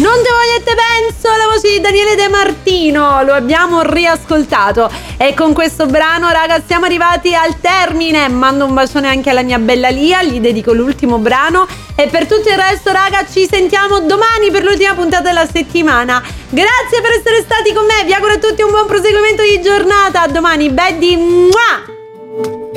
Non te vogliete penso, la voce di Daniele De Martino, lo abbiamo riascoltato e con questo brano, raga, siamo arrivati al termine. Mando un bacione anche alla mia bella Lia, gli dedico l'ultimo brano e per tutto il resto, raga, ci sentiamo domani per l'ultima puntata della settimana. Grazie per essere stati con me, vi auguro a tutti un buon proseguimento di giornata. A domani, Beddi, mua!